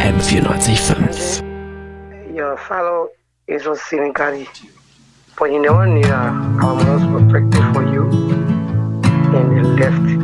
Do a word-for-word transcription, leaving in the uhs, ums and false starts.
M vierundneunzig Komma fünf. Your fellow is was Senegali, but you never knew that I was protected for you and you left.